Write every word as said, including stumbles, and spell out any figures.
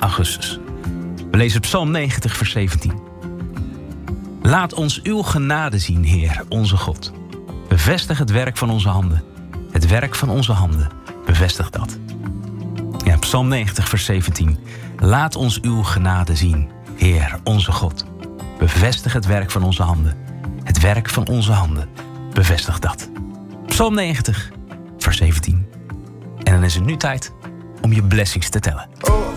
augustus. We lezen Psalm negentig, vers zeventien. Laat ons uw genade zien, Heer, onze God. Bevestig het werk van onze handen. Het werk van onze handen, bevestig dat. Ja, Psalm negentig, vers zeventien. Laat ons uw genade zien, Heer, onze God. Bevestig het werk van onze handen. Het werk van onze handen, bevestig dat. Psalm negentig, vers zeventien. En dan is het nu tijd om je blessings te tellen. Oh,